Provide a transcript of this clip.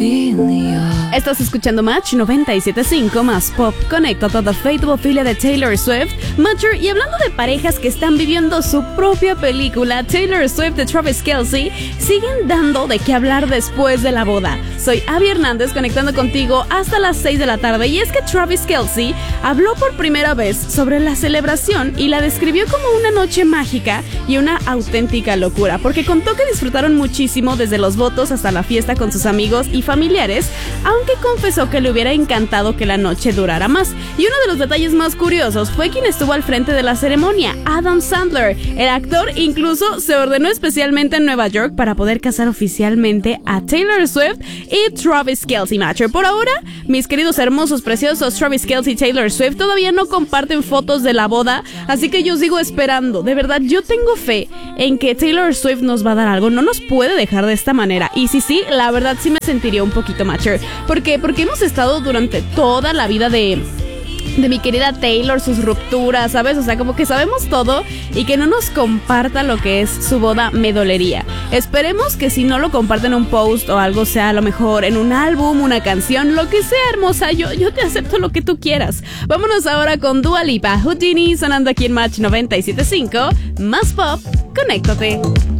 Estás escuchando Match 97.5 más Pop. Conecta toda Faithful Filia de Taylor Swift, Matcher. Y hablando de parejas que están viviendo su propia película, Taylor Swift y Travis Kelce siguen dando de qué hablar después de la boda. Soy Abby Hernández, conectando contigo hasta las 6 de la tarde. Y es que Travis Kelce habló por primera vez sobre la celebración y la describió como una noche mágica y una auténtica locura, porque contó que disfrutaron muchísimo desde los votos hasta la fiesta con sus amigos y familiares, aunque confesó que le hubiera encantado que la noche durara más. Y uno de los detalles más curiosos fue quien estuvo al frente de la ceremonia, Adam Sandler. El actor incluso se ordenó especialmente en Nueva York para poder casar oficialmente a Taylor Swift y Travis Kelce. Matcher. Por ahora, mis queridos hermosos, preciosos Travis Kelce y Taylor Swift todavía no comparten fotos de la boda, así que yo sigo esperando. De verdad, yo tengo fe en que Taylor Swift nos va a dar algo, no nos puede dejar de esta manera. Y sí, la verdad sí me sentiría un poquito Matcher. ¿Por qué? Porque hemos estado durante toda la vida de mi querida Taylor, sus rupturas, ¿sabes? O sea, como que sabemos todo, y que no nos comparta lo que es su boda me dolería. Esperemos que si no lo comparten en un post o algo, sea a lo mejor en un álbum, una canción, lo que sea, hermosa. Yo te acepto lo que tú quieras. Vámonos ahora con Dua Lipa, Houdini, sonando aquí en Match 97.5. Más Pop, conéctate.